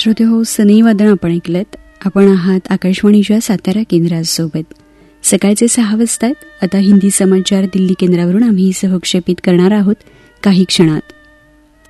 श्रोतेहो, सनई वादन आपण ऐकलत. आपण आहात आकाशवाणीच्या सातारा केंद्रासोबत. सकाळचे 6 वाजतात. आता हिंदी समाचार दिल्ली केंद्रावरून आम्ही सहक्षेपित करणार आहोत काही क्षणात.